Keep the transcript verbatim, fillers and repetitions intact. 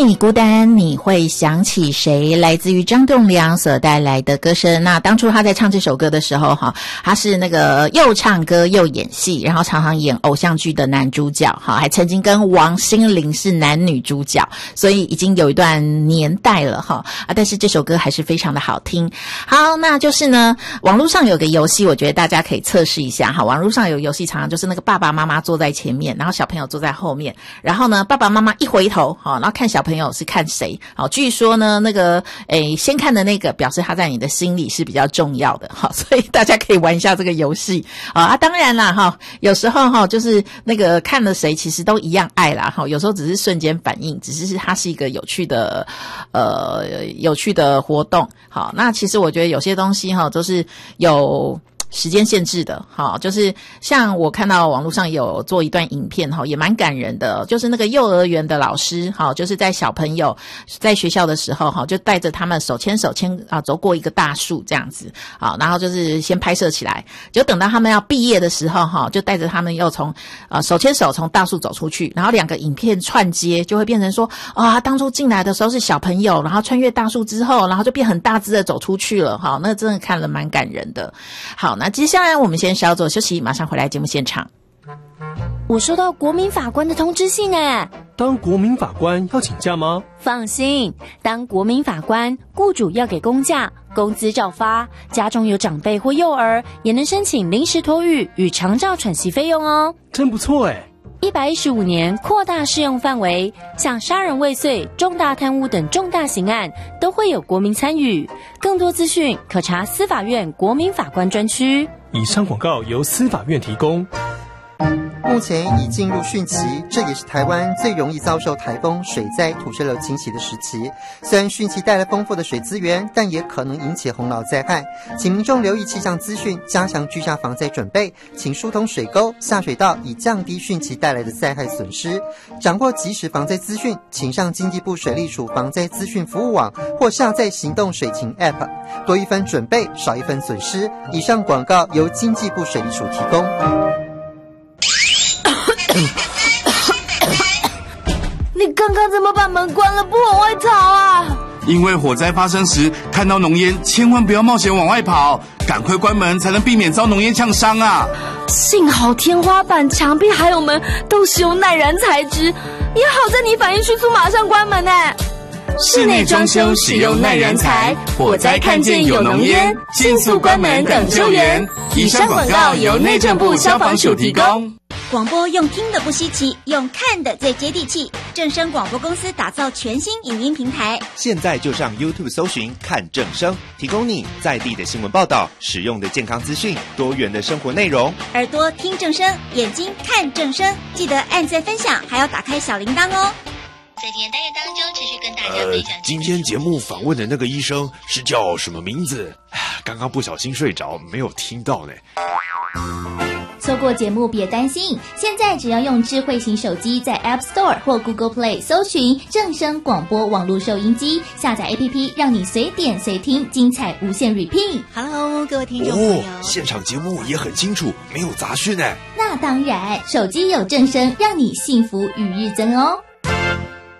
你孤单你会想起谁，来自于张栋梁所带来的歌声。那当初他在唱这首歌的时候哈，他是那个又唱歌又演戏，然后常常演偶像剧的男主角哈，还曾经跟王心凌是男女主角，所以已经有一段年代了哈啊，但是这首歌还是非常的好听。好，那就是呢，网络上有个游戏，我觉得大家可以测试一下哈。网络上有游戏常常就是那个爸爸妈妈坐在前面，然后小朋友坐在后面，然后呢爸爸妈妈一回头哈，然后看小朋友是看谁。好，据说呢那个诶先看的那个表示他在你的心里是比较重要的哈，所以大家可以玩一下这个游戏啊。啊当然啦哈，有时候哈就是那个看了谁其实都一样爱啦哈，有时候只是瞬间反应，只是它是一个有趣的呃有趣的活动。好，那其实我觉得有些东西哈都是有时间限制的，好，就是像我看到网络上有做一段影片哈，也蛮感人的，就是那个幼儿园的老师哈，就是在小朋友在学校的时候哈，就带着他们手牵手牵啊走过一个大树这样子，好，然后就是先拍摄起来，就等到他们要毕业的时候哈，就带着他们又从呃手牵手从大树走出去，然后两个影片串接，就会变成说啊，当初进来的时候是小朋友，然后穿越大树之后，然后就变很大只的走出去了，好，那真的看了蛮感人的。好，那接下来我们先稍作休息，马上回来节目现场。 我收到国民法官的通知信诶， 当国民法官要请假吗？ 放心，当国民法官，雇主要给公假，工资照发，家中有长辈或幼儿，也能申请临时托育与长照喘息费用哦。 真不错诶。 一百一十五年扩大适用范围，像杀人未遂、重大贪污等重大刑案都会有国民参与。更多资讯可查司法院国民法官专区。 以上广告由司法院提供。 目前已进入汛期，这也是台湾最容易遭受台风、水灾、土石流侵袭的时期。虽然汛期带来丰富的水资源，但也可能引起洪涝灾害，请民众留意气象资讯，加强居家防灾准备，请疏通水沟、下水道，以降低汛期带来的灾害损失。掌握即时防灾资讯，请上经济部水利署防灾资讯服务网或下载行动水情 App， 多一分准备，少一分损失。以上广告由经济部水利署提供。 你刚刚怎么把门关了不往外逃啊？ 因为火灾发生时看到浓烟，千万不要冒险往外跑，赶快关门才能避免遭浓烟呛伤啊！ 幸好天花板、墙壁还有门都是用耐燃材质，也好在你反应迅速，马上关门呢。 室内装修使用耐燃材，火灾看见有浓烟，迅速关门等救援。以上广告由内政部消防署提供。 广播用听的不稀奇，用看的最接地气。正声广播公司打造全新影音平台， 现在就上 YouTube 搜寻看正声，提供你在地的新闻报道、实用的健康资讯、多元的生活内容。 耳朵听正声，眼睛看正声，记得按赞分享，还要打开小铃铛哦。 在今天单元当中，持续跟大家分享、 呃。今天节目访问的那个医生是叫什么名字？刚刚不小心睡着，没有听到呢。 错过节目别担心，现在只要用智慧型手机在 App Store 或 Google Play 搜寻正声广播网络收音机，下载 A P P 让你随点随听，精彩无限 repeat。 Hello 各位听众朋友、 哦、现场节目也很清楚，没有杂讯耶。 那当然，手机有正声，让你幸福与日增哦。